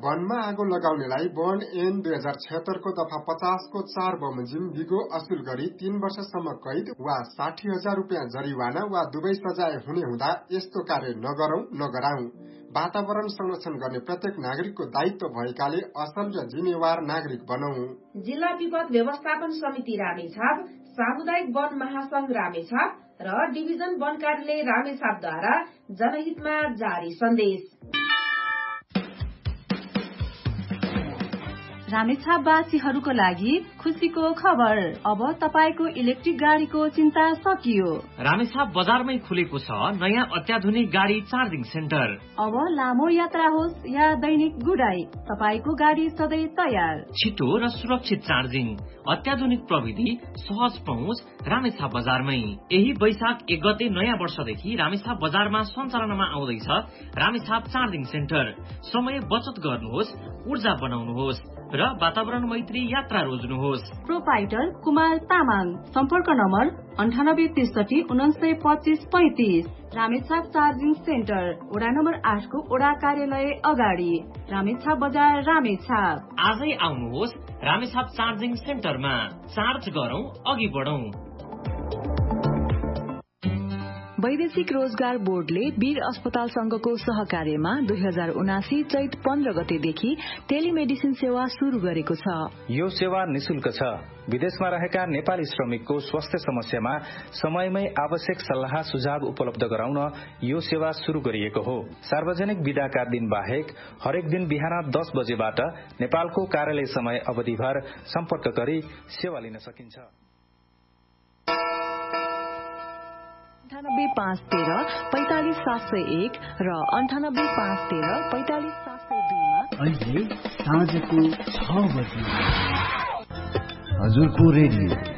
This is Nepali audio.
वनमा आगो लगाउनेलाई वन ऐन 2076 को दफा 50 को 4 बमोजिम बिगो असुल गरी 3 वर्षसम्म कैद वा 60,000 रुपियाँ जरिवाना वा दुवै सजाय हुने हुँदा यस्तो कार्य नगरौं नगराउँ। वातावरण संरक्षण गर्ने प्रत्येक नागरिकको दायित्व भएकाले असल र जिम्मेवार नागरिक बनौं। जिल्ला विपद व्यवस्थापन समिति रामेछाप, सामुदायिक वन महासंघ रामेछाप र डिभिजन वन कार्यालय रामेछापद्वारा जनहितमा जारी सन्देश। रामेछापवासीहरूको लागि खुसीको खबर, अब तपाईको इलेक्ट्रिक गाडीको चिन्ता सकियो। रामेछाप बजारमै खुलेको छ नयाँ अत्याधुनिक गाडी चार्जिङ सेन्टर। अब लामो यात्रा होस् या दैनिक गुडाई, तपाईको गाडी सधैँ तयार। छिटो र सुरक्षित चार्जिङ, अत्याधुनिक प्रविधि, सहज पहुँच रामेछाप बजारमै। यही वैशाख 1 गते नयाँ वर्षदेखि रामेछाप बजारमा सञ्चालनमा आउँदैछ रामेछाप चार्जिङ सेन्टर। समय बचत गर्नुहोस्, ऊर्जा बनाउनुहोस् र वातावरण मैत्री यात्रा रोज्नुहोस्। प्रोपाइटर कुमार तामाङ, सम्पर्क नम्बर 9863 रामेछाप चार्जिङ सेन्टर, वडा नम्बर 8 को वडा कार्यालय अगाडि, रामेछाप बजार, रामेछाप। आजै आउनुहोस् रामेछाप चार्जिङ सेन्टरमा, चार्ज गरौं अघि बढौं। वैदेशिक रोजगार बोर्डले वीर अस्पताल संघको सहकार्यमा 2079 चैत 15 गतेदेखि टेलिमेडिसिन सेवा शुरू गरेको छ। यो सेवा निशुल्क छ। विदेशमा रहेका नेपाली श्रमिकको स्वास्थ्य समस्यामा समयमै आवश्यक सल्लाह सुझाव उपलब्ध गराउन यो सेवा शुरू गरिएको हो। सार्वजनिक बिदाका दिन बाहेक हरेक दिन बिहान 10 बजेबाट नेपालको कार्यालय समय अवधिभर सम्पर्क गरी सेवा लिन सकिन्छ। 98,513 45701 र 98,513 45702 मा अहिले साँझको 6 बजे हजुरको रेडियो